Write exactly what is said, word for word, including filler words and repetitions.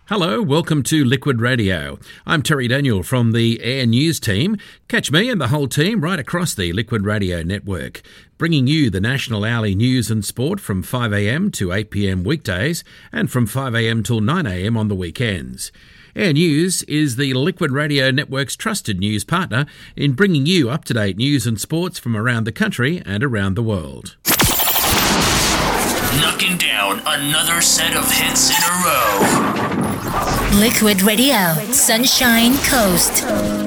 Hello, welcome to Liquid Radio. I'm Terry Daniel from the Air News team. Catch me and the whole team right across the Liquid Radio network, bringing you the national hourly news and sport from five a m to eight p m weekdays and from five a m till nine a m on the weekends. Air News is the Liquid Radio Network's trusted news partner in bringing you up-to-date news and sports from around the country and around the world. Knocking down another set of hits in a row. Liquid Radio, Sunshine Coast.